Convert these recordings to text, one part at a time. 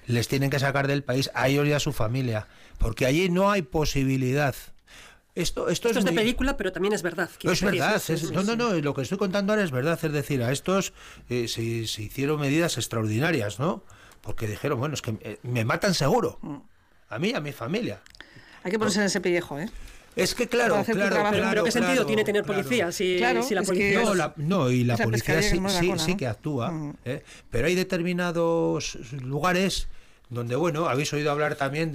les tienen que sacar del país a ellos y a su familia, porque allí no hay posibilidad. Esto es de película, pero también es verdad. Es verdad. No, lo que estoy contando ahora es verdad. Es decir, a estos se hicieron medidas extraordinarias, ¿no? Porque dijeron, bueno, es que me matan seguro. A mí y a mi familia. Hay que ponerse en ese pellejo, ¿eh? Es que claro. Pero ¿qué sentido tiene tener policía si la policía... Y la policía sí que actúa. Pero hay determinados lugares donde, bueno, habéis oído hablar también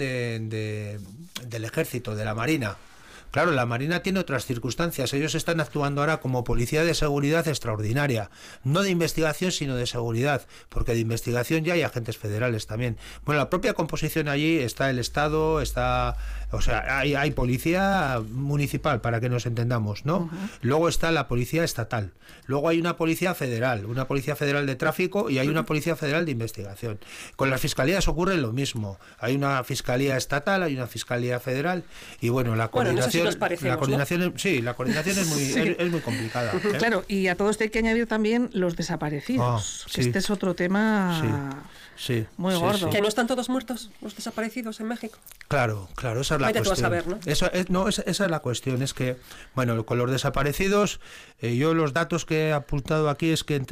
del ejército, de la marina. Claro, la Marina tiene otras circunstancias. Ellos están actuando ahora como policía de seguridad extraordinaria. No de investigación, sino de seguridad. Porque de investigación ya hay agentes federales también. Bueno, la propia composición allí está el Estado, o sea, hay policía municipal, para que nos entendamos, ¿no? Luego está la policía estatal. Luego hay una policía federal de tráfico, y hay una policía federal de investigación. Con las fiscalías ocurre lo mismo. Hay una fiscalía estatal, hay una fiscalía federal, y bueno, la coordinación... La coordinación, ¿no? La coordinación es muy complicada. Claro, y a todo esto hay que añadir también los desaparecidos. Este es otro tema muy gordo. ¿Que no están todos muertos los desaparecidos en México? Claro, esa es la cuestión. Tú vas a ver, ¿no? Esa es la cuestión. Es que, bueno, con los desaparecidos, yo los datos que he apuntado aquí es que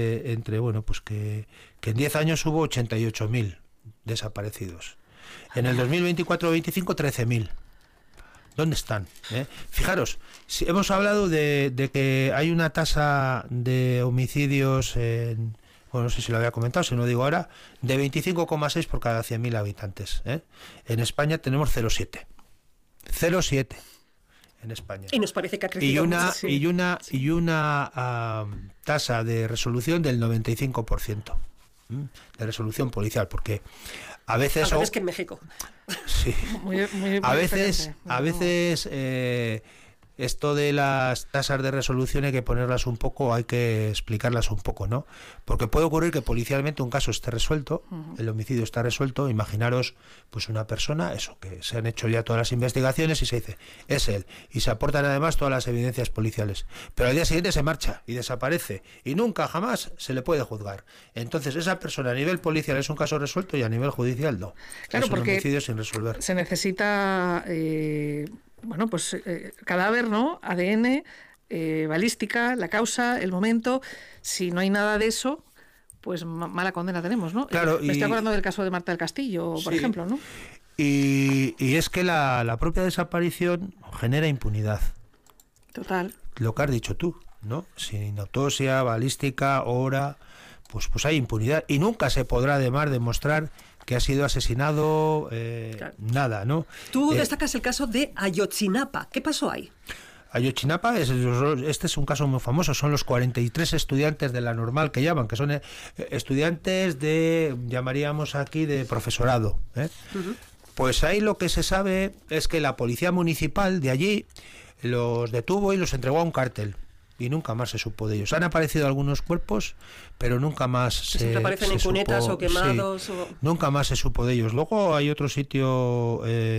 que en 10 años hubo 88.000 desaparecidos. En el 2024-25, 13.000. ¿Dónde están? Fijaros, si hemos hablado de que hay una tasa de homicidios, no sé si lo había comentado, si no digo ahora, de 25,6 por cada 100.000 habitantes. En España tenemos 0,7. 0,7 en España. Y nos parece que ha crecido mucho. Y una tasa de resolución del 95%. De resolución policial, porque a veces... Es que en México. Sí. A veces esto de las tasas de resolución hay que ponerlas un poco, hay que explicarlas un poco, ¿no? Porque puede ocurrir que policialmente un caso esté resuelto, el homicidio está resuelto, imaginaros pues una persona, que se han hecho ya todas las investigaciones y se dice, es él, y se aportan además todas las evidencias policiales, pero al día siguiente se marcha y desaparece y nunca jamás se le puede juzgar. Entonces esa persona a nivel policial es un caso resuelto y a nivel judicial no. Claro, es un porque homicidio sin resolver. Se necesita... cadáver, ¿no? ADN, balística, la causa, el momento. Si no hay nada de eso, pues mala condena tenemos, ¿no? Claro, Me estoy acordando del caso de Marta del Castillo, por ejemplo, ¿no? Y es que la propia desaparición genera impunidad. Total. Lo que has dicho tú, ¿no? Sin autopsia, balística, hora, pues hay impunidad. Y nunca se podrá además demostrar que ha sido asesinado, nada, ¿no? Tú destacas el caso de Ayotzinapa. ¿Qué pasó ahí? Ayotzinapa, este es un caso muy famoso, son los 43 estudiantes de la normal que llaman, que son estudiantes llamaríamos aquí de profesorado. Pues ahí lo que se sabe es que la policía municipal de allí los detuvo y los entregó a un cártel. Y nunca más se supo de ellos. Han aparecido algunos cuerpos, pero nunca más siempre aparecen en cunetas o quemados. Nunca más se supo de ellos. Luego hay otro sitio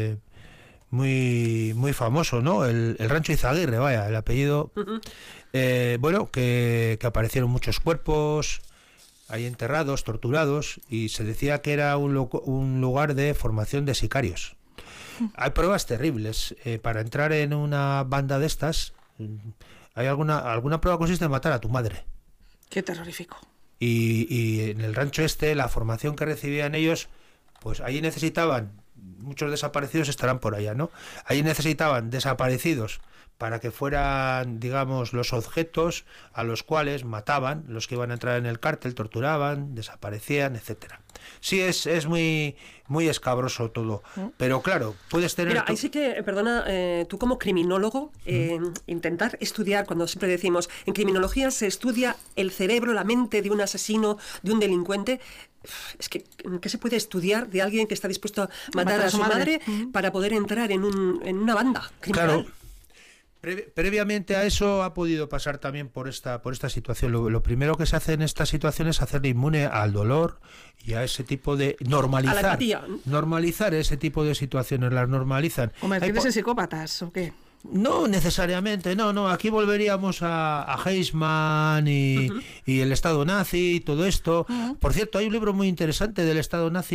muy muy famoso, ¿no? El Rancho Izaguirre, el apellido. Que aparecieron muchos cuerpos ahí enterrados, torturados, y se decía que era un lugar de formación de sicarios. Hay pruebas terribles. Para entrar en una banda de estas... Hay alguna prueba consiste en matar a tu madre. Qué terrorífico. Y en el rancho la formación que recibían ellos, pues allí necesitaban, muchos desaparecidos estarán por allá, ¿no? Allí necesitaban desaparecidos para que fueran, digamos, los objetos a los cuales mataban, los que iban a entrar en el cártel, torturaban, desaparecían, etcétera. Sí, es muy muy escabroso todo, pero claro, puedes tener... Mira, ahí sí que, perdona, tú como criminólogo, intentar estudiar, cuando siempre decimos, en criminología se estudia el cerebro, la mente de un asesino, de un delincuente. Es que, ¿qué se puede estudiar de alguien que está dispuesto a matar a su madre para poder entrar en una banda criminal? Claro. Previamente a eso ha podido pasar también por esta situación. Lo primero que se hace en estas situaciones es hacerle inmune al dolor y a ese tipo de normalizar. A la empatía. Normalizar ese tipo de situaciones, las normalizan. ¿Convertirles en psicópatas o qué? No necesariamente, no. Aquí volveríamos a Heisman y el Estado nazi y todo esto. Por cierto, hay un libro muy interesante del Estado nazi